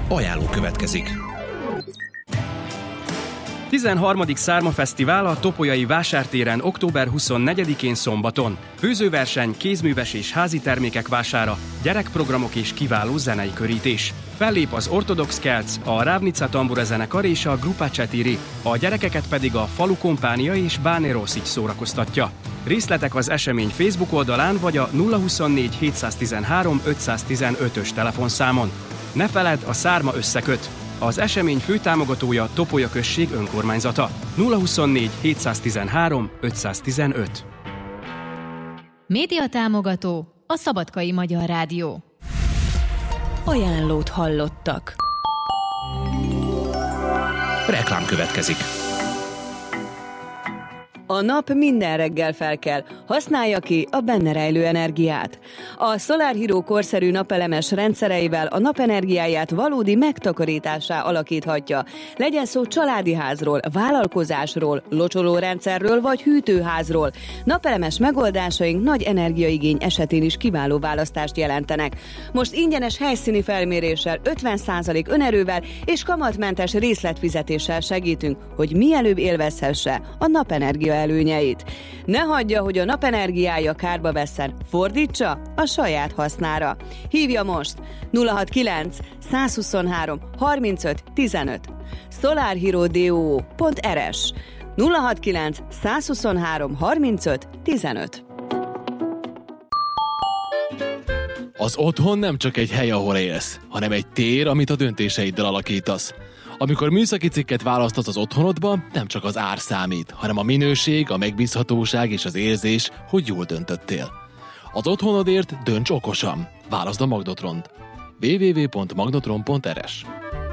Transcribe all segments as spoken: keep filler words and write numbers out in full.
Ajánló következik. tizenharmadik Szárma Fesztivál a Topolyai Vásártéren október huszonnegyedikén szombaton. Főzőverseny, kézműves és házi termékek vására, gyerekprogramok és kiváló zenei körítés. Fellép az Ortodox Kelc, a Rávnica Tambura zenekar és a Grupa Csetiri, a gyerekeket pedig a Falu Kompánia és Báné Roszics szórakoztatja. Részletek az esemény Facebook oldalán vagy a nulla huszonnégy hétszáztizenhárom ötszáztizenötös telefonszámon. Ne feledd, a Szárma összeköt! Az esemény főtámogatója Topolya község önkormányzata. nulla huszonnégy hétszáztizenhárom ötszáztizenöt. Média támogató a Szabadkai Magyar Rádió. Ajánlót hallottak. Reklám következik. A nap minden reggel felkel, használja ki a benne rejlő energiát. A Solar Hero korszerű napelemes rendszereivel a napenergiáját valódi megtakarításá alakíthatja. Legyen szó családi házról, vállalkozásról, locsolórendszerről vagy hűtőházról. Napelemes megoldásaink nagy energiaigény esetén is kiváló választást jelentenek. Most ingyenes helyszíni felméréssel, ötven százalék önerővel és kamatmentes részletfizetéssel segítünk, hogy mielőbb élvezhesse a napenergia előnyeit. Ne hagyja, hogy a napenergiája kárba vesszen, fordítsa a saját hasznára. Hívja most nulla hatvankilenc százhuszonhárom harmincöt tizenöt solarhero pont rs nulla hatvankilenc százhuszonhárom harmincöt tizenöt. Az otthon nem csak egy hely, ahol élsz, hanem egy tér, amit a döntéseiddel alakítasz. Amikor műszaki cikket választasz az otthonodba, nem csak az ár számít, hanem a minőség, a megbízhatóság és az érzés, hogy jól döntöttél. Az otthonodért dönts okosan. Válaszd a Magnotront. double-u double-u double-u pont magnotron pont rs.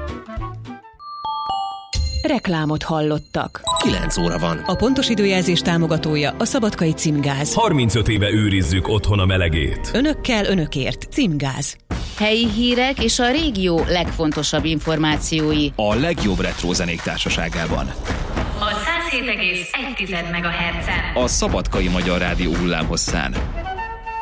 Reklámot hallottak. kilenc óra van. A pontos időjelzés támogatója a Szabadkai Címgáz. harmincöt éve őrizzük otthon a melegét. Önökkel, önökért. Címgáz. Helyi hírek és a régió legfontosabb információi. A legjobb retro zenék társaságában. A száz hét egész egy MHz-en. A Szabadkai Magyar Rádió hullámhosszán.